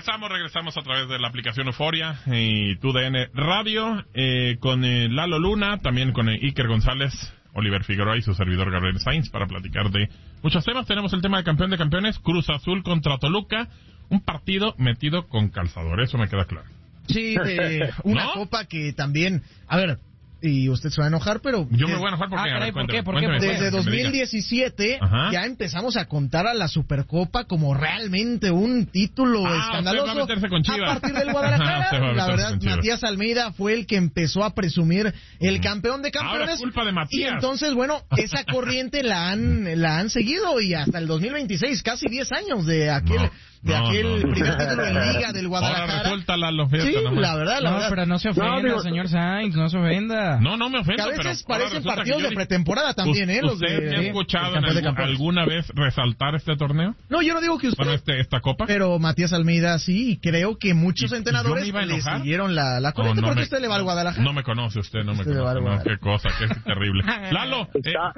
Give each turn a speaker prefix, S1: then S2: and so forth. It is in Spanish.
S1: Regresamos a través de la aplicación Euforia y TUDN Radio, con Lalo Luna, también con Iker González, Oliver Figueroa y su servidor Gabriel Sainz para platicar de muchos temas. Tenemos el tema de campeón de campeones, Cruz Azul contra Toluca, un partido metido con calzador, eso me queda claro.
S2: Sí, una copa que también, a ver, y usted se va a enojar, pero...
S1: Yo me voy a enojar porque...
S2: Desde 2017 ya empezamos a contar a la Supercopa como realmente un título escandaloso.
S1: Va a meterse con Chivas.
S2: A partir del Guadalajara, la verdad, Matías Almeida fue el que empezó a presumir el campeón de campeones.
S1: Ahora es culpa de Matías.
S2: Y entonces, bueno, esa corriente la han seguido y hasta el 2026, casi 10 años de aquel... primer título en Liga del Guadalajara.
S1: Ahora resulta la
S2: la verdad.
S3: Pero no se ofenda, señor Sainz, no se ofenda.
S1: No me ofendo,
S2: pero... a veces parecen partidos de pretemporada también, los de...
S1: ¿Usted me ha escuchado alguna vez resaltar este torneo?
S2: No, yo no digo que usted...
S1: Bueno, esta copa.
S2: Pero Matías Almeida sí, y creo que muchos entrenadores le siguieron la corriente porque usted le va al Guadalajara.
S1: No me conoce usted, no me conoce. Qué cosa, qué terrible. Lalo,